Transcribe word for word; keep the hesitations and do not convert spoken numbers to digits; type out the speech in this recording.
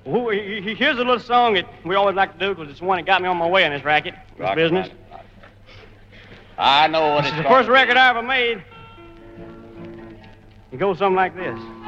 Well, here's a little song that we always like to do because it's the one that got me on my way in this racket, this Rock, business. rock, rock. I know what This it's is the gonna first record be. I ever made. It goes something like this.